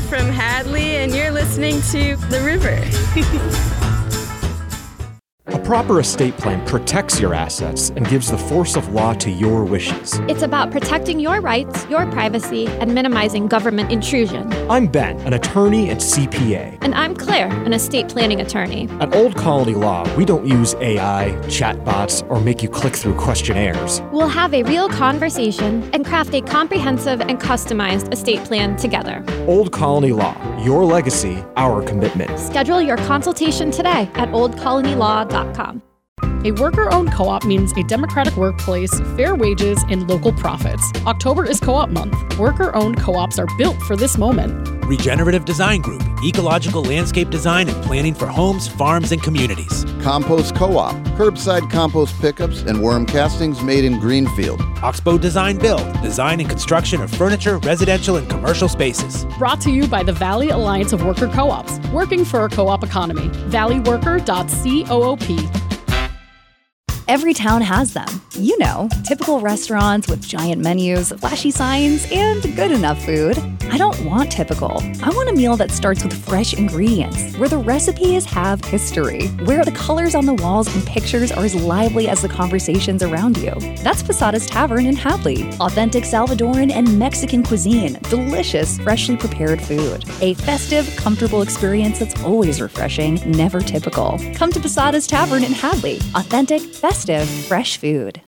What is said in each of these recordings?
from Hadley, and you're listening to The River. A proper estate plan protects your assets and gives the force of law to your wishes. It's about protecting your rights, your privacy, and minimizing government intrusion. I'm Ben, an attorney and CPA. And I'm Claire, an estate planning attorney. At Old Colony Law, we don't use AI, chatbots, or make you click through questionnaires. We'll have a real conversation and craft a comprehensive and customized estate plan together. Old Colony Law, your legacy, our commitment. Schedule your consultation today at oldcolonylaw.com. A worker-owned co-op means a democratic workplace, fair wages, and local profits. October is Co-op Month. Worker-owned co-ops are built for this moment. Regenerative Design Group, ecological landscape design and planning for homes, farms, and communities. Compost Co-op, curbside compost pickups and worm castings made in Greenfield. Oxbow Design Build, design and construction of furniture, residential, and commercial spaces. Brought to you by the Valley Alliance of Worker Co-ops, working for a co-op economy. valleyworker.coop. Every town has them. You know, typical restaurants with giant menus, flashy signs, and good enough food. I don't want typical. I want a meal that starts with fresh ingredients, where the recipes have history, where the colors on the walls and pictures are as lively as the conversations around you. That's Posada's Tavern in Hadley. Authentic Salvadoran and Mexican cuisine, delicious, freshly prepared food. A festive, comfortable experience that's always refreshing, never typical. Come to Posada's Tavern in Hadley. Authentic, festive, fresh food.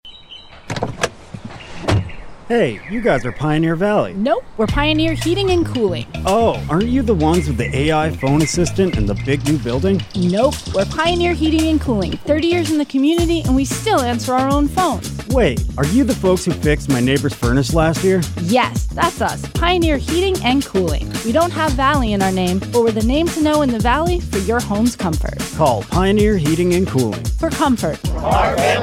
Hey, you guys are Pioneer Valley. Nope, we're Pioneer Heating and Cooling. Oh, aren't you the ones with the AI phone assistant and the big new building? Nope, we're Pioneer Heating and Cooling. 30 years in the community, and we still answer our own phones. Wait, are you the folks who fixed my neighbor's furnace last year? Yes, that's us, Pioneer Heating and Cooling. We don't have Valley in our name, but we're the name to know in the Valley for your home's comfort. Call Pioneer Heating and Cooling. For comfort.